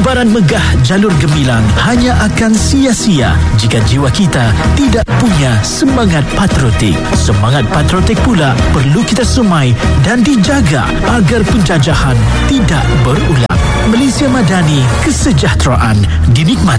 Liburan megah jalur gemilang hanya akan sia-sia jika jiwa kita tidak punya semangat patriotik. Semangat patriotik pula perlu kita semai dan dijaga agar penjajahan tidak berulang. Malaysia Madani, kesejahteraan dinikmati.